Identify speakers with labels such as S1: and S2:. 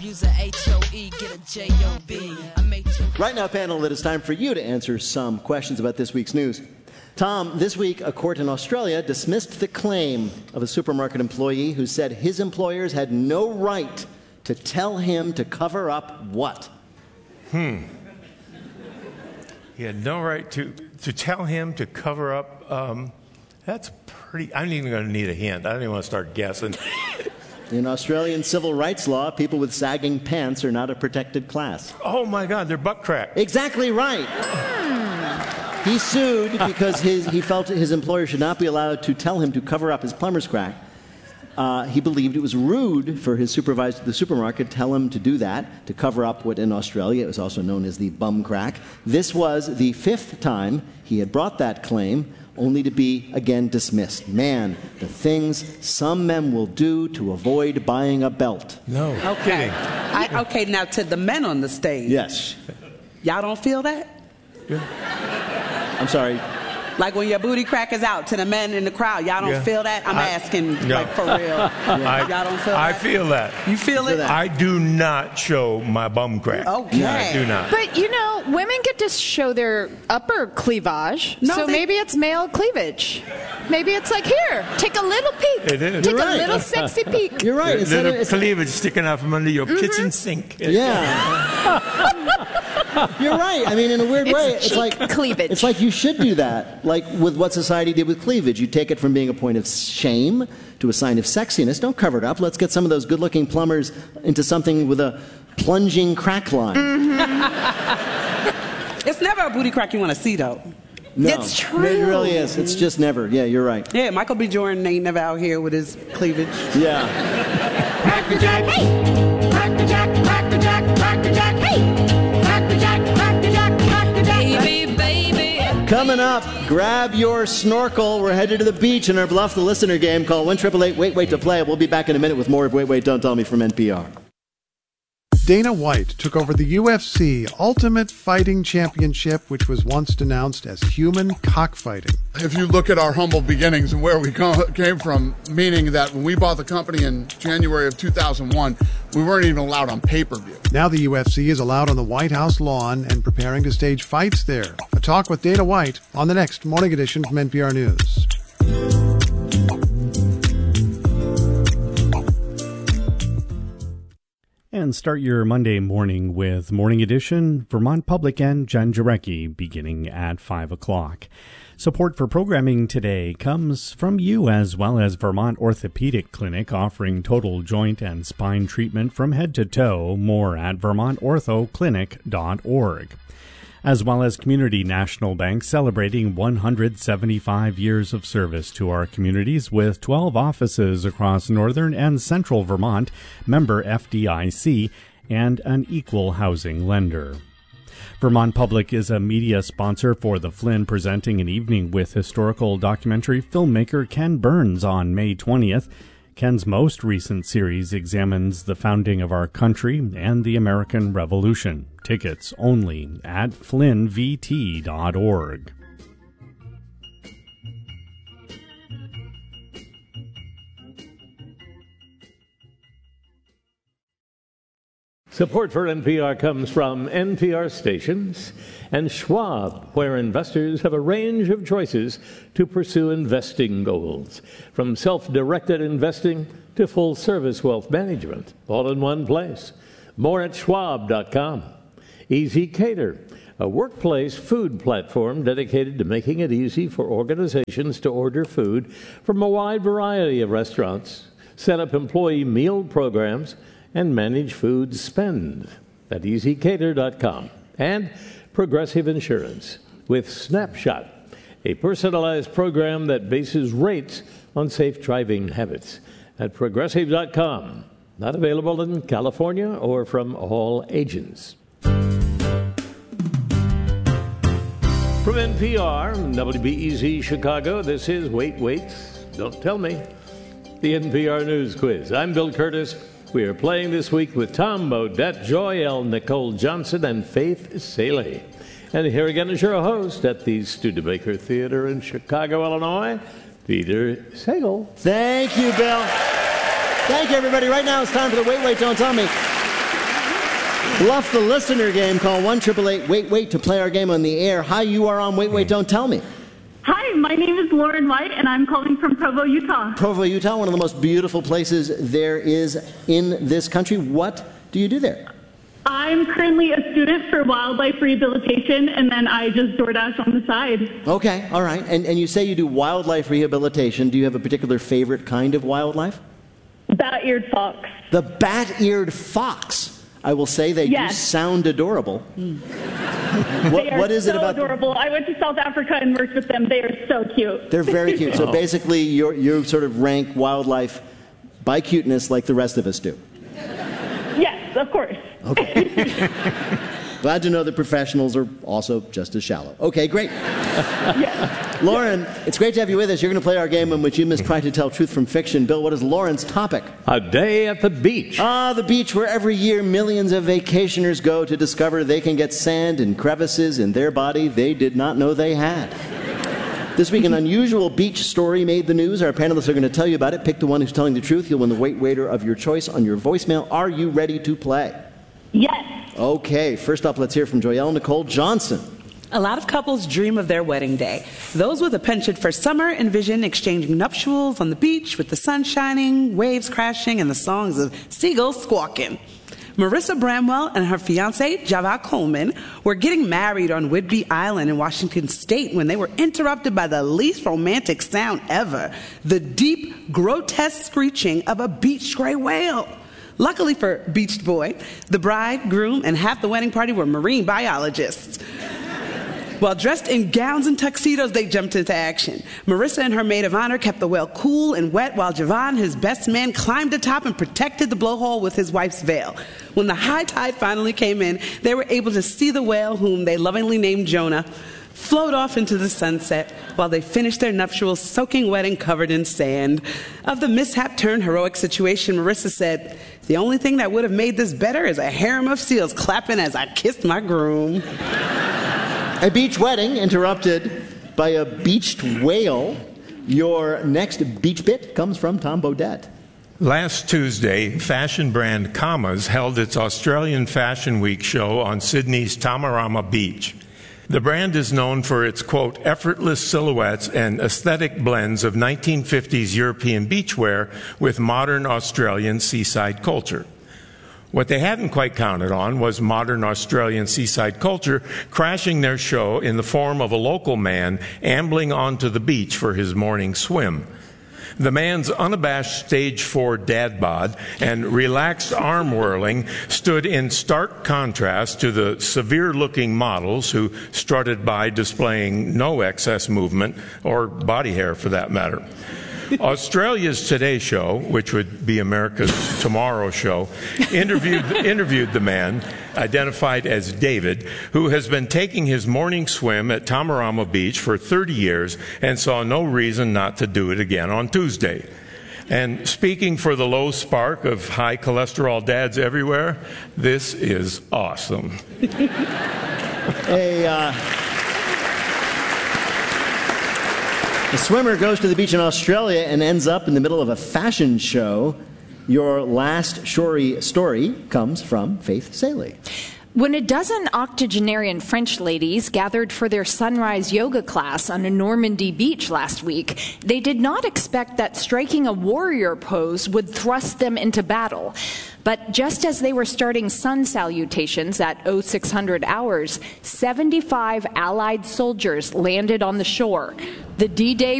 S1: use a H-O-E, get a J-O-B.
S2: Right now, panel, it is time for you to answer some questions about this week's news. Tom, this week, a court in Australia dismissed the claim of a supermarket employee who said his employers had no right to tell him to cover up what?
S3: He had no right to tell him to cover up. That's pretty. I'm even going to need a hint. I don't even want to start guessing.
S2: In Australian civil rights law, people with sagging pants are not a protected class.
S3: Oh, my God, they're butt crack.
S2: Exactly right. He sued because he felt his employer should not be allowed to tell him to cover up his plumber's crack. He believed it was rude for his supervisor at the supermarket to tell him to do that, to cover up what in Australia it was also known as the bum crack. This was the 5th time he had brought that claim, only to be again dismissed. Man, the things some men will do to avoid buying a belt.
S3: No.
S4: Okay. Okay, now to the men on the stage.
S2: Yes.
S4: Y'all don't feel that?
S3: Yeah.
S2: I'm sorry.
S4: Like when your booty crack is out to the men in the crowd, y'all don't feel that? I'm asking, like, for real. Y'all don't feel that?
S3: I feel that.
S4: You feel it?
S3: I do not show my bum crack.
S4: Okay.
S3: I do not.
S5: But, you know, women get to show their upper cleavage, so maybe it's male cleavage. Maybe it's like, here, take a little peek.
S3: It is.
S5: Take a little sexy peek.
S2: You're right.
S3: Little cleavage sticking out from under your kitchen sink.
S2: Yeah. You're right. I mean, in a weird way, it's like
S5: cleavage.
S2: It's like you should do that. Like with what society did with cleavage, you take it from being a point of shame to a sign of sexiness. Don't cover it up. Let's get some of those good-looking plumbers into something with a plunging crack line.
S4: It's never a booty crack you want to see, though.
S2: No,
S5: it's true.
S2: It really is. It's just never. Yeah, you're right.
S4: Yeah, Michael B. Jordan ain't never out here with his cleavage.
S2: Yeah.
S6: Crackerjack, hey! Crackerjack, crackerjack, crackerjack, hey! Crackerjack, crackerjack, crackerjack, baby, baby.
S2: Coming up, grab your snorkel. We're headed to the beach in our Bluff the Listener game. Call 1-888-WAIT-WAIT to play. We'll be back in a minute with more of Wait, Wait, Don't Tell Me from NPR.
S7: Dana White took over the UFC Ultimate Fighting Championship, which was once denounced as human cockfighting.
S8: If you look at our humble beginnings and where we came from, meaning that when we bought the company in January of 2001, we weren't even allowed on pay-per-view.
S7: Now the UFC is allowed on the White House lawn and preparing to stage fights there. A talk with Dana White on the next Morning Edition from NPR News.
S9: And start your Monday morning with Morning Edition, Vermont Public and Jen Jarecki, beginning at 5 o'clock. Support for programming today comes from you, as well as Vermont Orthopedic Clinic, offering total joint and spine treatment from head to toe. More at vermontorthoclinic.org. As well as Community National Bank, celebrating 175 years of service to our communities with 12 offices across northern and central Vermont, member FDIC, and an equal housing lender. Vermont Public is a media sponsor for the Flynn, presenting an evening with historical documentary filmmaker Ken Burns on May 20th. Ken's most recent series examines the founding of our country and the American Revolution. Tickets only at flynnvt.org.
S10: Support for NPR comes from NPR stations and Schwab, where investors have a range of choices to pursue investing goals, from self-directed investing to full-service wealth management, all in one place. More at schwab.com. Easy Cater, a workplace food platform dedicated to making it easy for organizations to order food from a wide variety of restaurants, set up employee meal programs, and manage food spend at easycater.com. And Progressive Insurance with Snapshot, a personalized program that bases rates on safe driving habits at progressive.com. Not available in California or from all agents. From NPR, WBEZ Chicago, this is Wait, Wait, Don't Tell Me, the NPR News Quiz. I'm Bill Curtis. We are playing this week with Tom Bodette, Joy L. Nicole Johnson, and Faith Saley. And here again is your host at the Studebaker Theater in Chicago, Illinois, Peter Sagal.
S2: Thank you, Bill. Thank you, everybody. Right now it's time for the Wait, Wait, Don't Tell Me. Bluff the listener game. Call 1-888-WAIT-WAIT to play our game on the air. Hi, you are on Wait, Wait, Don't Tell Me.
S11: Hi, my name is Lauren White, and I'm calling from Provo, Utah.
S2: Provo, Utah, one of the most beautiful places there is in this country. What do you do there?
S11: I'm currently a student for wildlife rehabilitation, and then I just DoorDash on the side.
S2: Okay, all right. And you say you do wildlife rehabilitation. Do you have a particular favorite kind of wildlife?
S11: Bat-eared fox.
S2: The bat-eared fox. I will say they do sound adorable. What is it about
S11: adorable? I went to South Africa and worked with them. They are so cute.
S2: They're very cute. So basically, you sort of rank wildlife by cuteness like the rest of us do.
S11: Yes, of course.
S2: Okay. Glad to know that professionals are also just as shallow. Okay, great.
S11: Yes.
S2: Lauren, it's great to have you with us. You're going to play our game in which you must try to tell truth from fiction. Bill, what is Lauren's topic?
S10: A day at the beach.
S2: The beach where every year millions of vacationers go to discover they can get sand and crevices in their body they did not know they had. This week, an unusual beach story made the news. Our panelists are going to tell you about it. Pick the one who's telling the truth. You'll win the Wait Waiter of your choice on your voicemail. Are you ready to play?
S11: Yes.
S2: Okay, first up, let's hear from Joyelle Nicole Johnson.
S4: A lot of couples dream of their wedding day. Those with a penchant for summer envision exchanging nuptials on the beach with the sun shining, waves crashing, and the songs of seagulls squawking. Marissa Bramwell and her fiancé, Javad Coleman, were getting married on Whidbey Island in Washington State when they were interrupted by the least romantic sound ever, the deep, grotesque screeching of a beach gray whale. Luckily for Beached Boy, the bride, groom, and half the wedding party were marine biologists. While dressed in gowns and tuxedos, they jumped into action. Marissa and her maid of honor kept the whale cool and wet, while Javad, his best man, climbed atop and protected the blowhole with his wife's veil. When the high tide finally came in, they were able to see the whale, whom they lovingly named Jonah, float off into the sunset while they finished their nuptials soaking wet and covered in sand. Of the mishap-turned-heroic situation, Marissa said, "The only thing that would have made this better is a harem of seals clapping as I kissed my groom."
S2: A beach wedding interrupted by a beached whale. Your next beach bit comes from Tom Bodett.
S3: Last Tuesday, fashion brand Commas held its Australian Fashion Week show on Sydney's Tamarama Beach. The brand is known for its, quote, effortless silhouettes and aesthetic blends of 1950s European beachwear with modern Australian seaside culture. What they hadn't quite counted on was modern Australian seaside culture crashing their show in the form of a local man ambling onto the beach for his morning swim. The man's unabashed stage 4 dad bod and relaxed arm whirling stood in stark contrast to the severe-looking models who strutted by displaying no excess movement or body hair for that matter. Australia's Today Show, which would be America's Tomorrow Show, interviewed the man, identified as David, who has been taking his morning swim at Tamarama Beach for 30 years and saw no reason not to do it again on Tuesday. And speaking for the low spark of high cholesterol dads everywhere, this is awesome.
S2: A swimmer goes to the beach in Australia and ends up in the middle of a fashion show. Your last story comes from Faith Saley.
S5: When a dozen octogenarian French ladies gathered for their sunrise yoga class on a Normandy beach last week, they did not expect that striking a warrior pose would thrust them into battle. But just as they were starting sun salutations at 0600 hours, 75 Allied soldiers landed on the shore. The D-Day